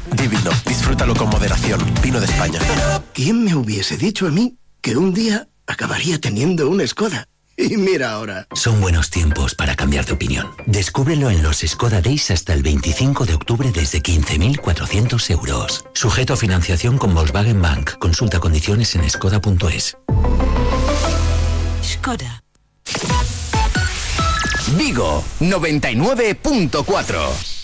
Vívidlo, disfrútalo con moderación. Vino de España. ¿Quién me hubiese dicho a mí que un día acabaría teniendo un Skoda? Y mira ahora. Son buenos tiempos para cambiar de opinión. Descúbrelo en los Skoda Days hasta el 25 de octubre desde 15.400 euros. Sujeto a financiación con Volkswagen Bank. Consulta condiciones en skoda.es. Skoda. Vigo 99.4.